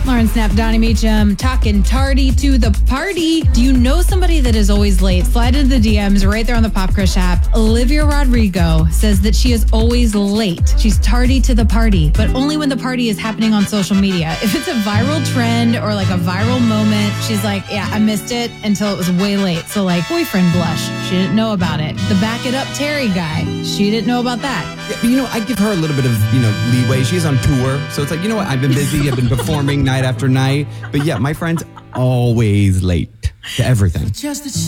Lauren Snap, Donnie Meacham, talking tardy to the party. Do you know somebody that is always late? Slide into the DMs right there on the Pop Crush app. Olivia Rodrigo says that she is always late. She's tardy to the party, but only when the party is happening on social media. If it's a viral trend or like a viral moment, she's like, yeah, I missed it until it was way late. So like boyfriend blush, she didn't know about it. The back it up Terry guy, she didn't know about that. Yeah, but I give her a little bit of, leeway. She's on tour. So it's like, you know what? I've been busy. I've been performing night after night. But yeah, my friend's always late to everything.